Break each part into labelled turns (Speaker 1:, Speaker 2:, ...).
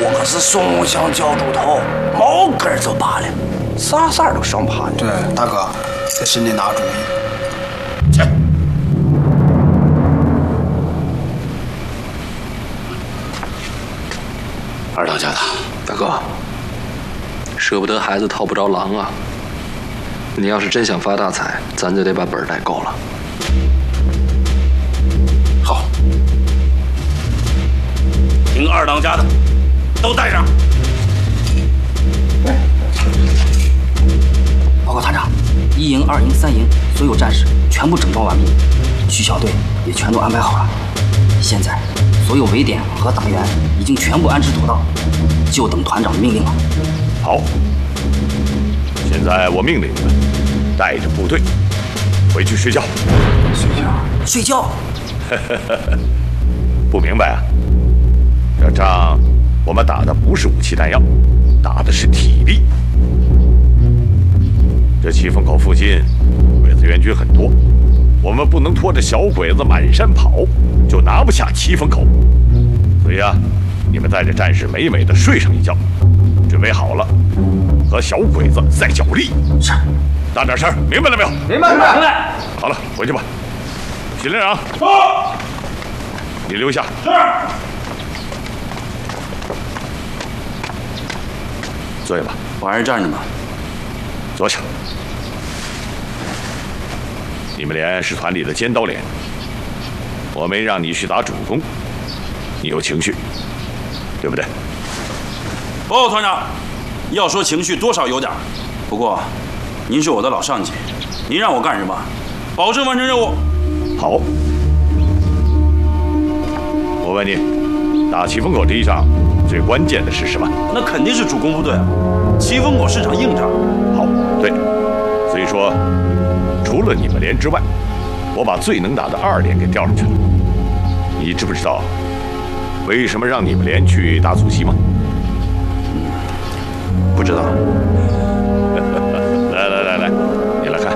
Speaker 1: 我可是松香教主头，毛根就罢了，啥事儿都生怕你。
Speaker 2: 对，大哥，这真得拿主意。
Speaker 1: 去。
Speaker 3: 二当家的，大哥，舍不得孩子套不着狼啊！你要是真想发大财，咱就得把本儿带够了。
Speaker 1: 好，听二当家的，都带上。
Speaker 4: 报告团长，1营、2营、3营所有战士全部整装完毕，区小队也全都安排好了。现在所有围点和党员已经全部安置妥当，就等团长的命令了。
Speaker 5: 好，现在我命令你们带着部队回去睡觉。
Speaker 4: 睡觉？
Speaker 5: 不明白啊？这仗我们打的不是武器弹药，打的是体力。这七风口附近鬼子援军很多，我们不能拖着小鬼子满山跑，就拿不下七风口。所以啊，你们带着战士美美的睡上一觉，准备好了和小鬼子再角力。
Speaker 4: 是，
Speaker 5: 大点声，明白了没有？
Speaker 1: 明白，明白。
Speaker 5: 好了，回去吧。许连长，你留下。
Speaker 1: 是。
Speaker 5: 坐下吧。
Speaker 1: 我还是站着吧。
Speaker 5: 坐下。你们连是团里的尖刀连，我没让你去打主攻，你有情绪，对不对？
Speaker 6: 报告团长，要说情绪多少有点，不过您是我的老上级，您让我干什么，保证完成任务。
Speaker 5: 好。我问你，打七风口这一仗最关键的是什么？
Speaker 6: 那肯定是主攻部队啊，七风口是场硬仗。
Speaker 5: 好，对，所以说除了你们连之外，我把最能打的2连给调上去了。你知不知道为什么让你们连去打阻击吗？
Speaker 6: 不知道。
Speaker 5: 来，你来看，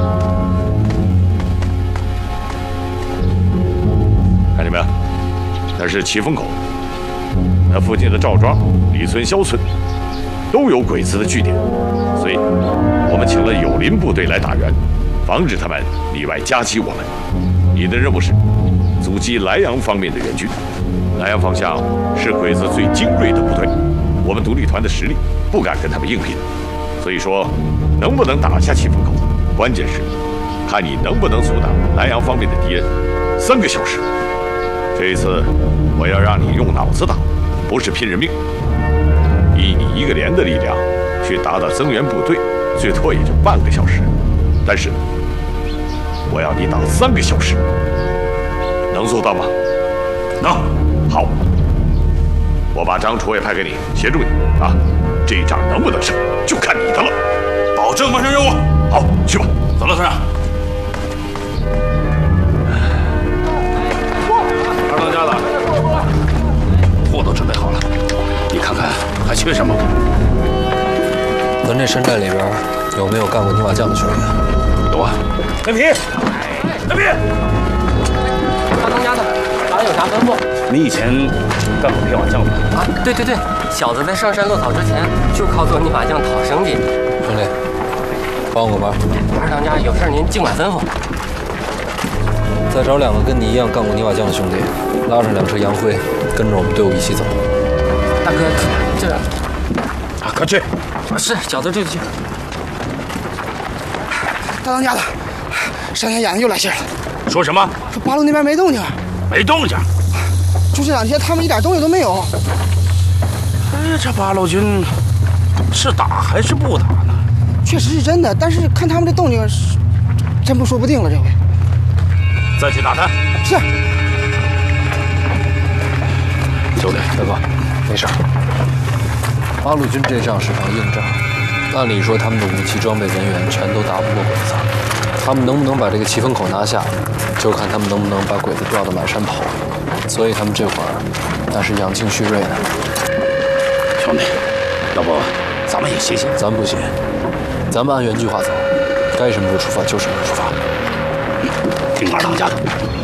Speaker 5: 看见没有？那是七风口，那附近的赵庄、李村、肖村都有鬼子的据点，所以我们请了友邻部队来打援，防止他们里外夹击我们。你的任务是阻击莱阳方面的援军，莱阳方向是鬼子最精锐的部队，我们独立团的实力不敢跟他们硬拼，所以说能不能打下七风口，关键是看你能不能阻挡莱阳方面的敌人3个小时。这一次我要让你用脑子打，不是拼人命。以你一个连的力量去打增援部队，最多也就半个小时，但是我要你打3个小时，能做到吗？
Speaker 6: 能。
Speaker 5: 好，我把张楚也派给你协助你啊，这一仗能不能胜就看你的了。
Speaker 6: 保证完成任务。
Speaker 5: 好，去吧。
Speaker 6: 走了，团长。
Speaker 1: 二当家的，货都准备好了，你看看还缺什么？
Speaker 7: 咱这山寨里边有没有干过泥瓦匠的兄弟？
Speaker 1: 有啊。
Speaker 5: 陈皮，陈皮，
Speaker 8: 二当家的，俺有啥吩咐？
Speaker 1: 你以前干过泥瓦匠吗？
Speaker 8: 啊，对，小子在上山落草之前就靠做泥瓦匠讨生计。
Speaker 7: 兄弟，帮我个忙。
Speaker 8: 二当家有事您尽管吩咐。
Speaker 7: 再找2个跟你一样干过泥瓦匠的兄弟，拉上2车洋灰，跟着我们队伍一起走。
Speaker 8: 大哥，这
Speaker 1: 啊，快去！
Speaker 8: 是小子，对不起。
Speaker 2: 大当家的，山下眼睛又来信了，
Speaker 1: 说什么？
Speaker 2: 说八路那边没动静，
Speaker 1: 没动静。
Speaker 2: 就这2天他们一点动静都没有。
Speaker 1: 哎，这八路军是打还是不打呢？
Speaker 2: 确实是真的，但是看他们这动静，真不说不定了。这回
Speaker 1: 再去打探。
Speaker 2: 是。
Speaker 1: 兄弟，大哥，
Speaker 7: 没事。八路军这仗是场硬仗，按理说他们的武器装备人员全都打不过鬼子，他们能不能把这个七风口拿下，就看他们能不能把鬼子吊到满山跑。所以他们这会儿那是养精蓄锐呢。
Speaker 1: 兄弟，要不咱们也歇歇？
Speaker 7: 咱不歇，咱们按原计划走，该什么时候出发就什么时候出发。
Speaker 1: 听二当家的。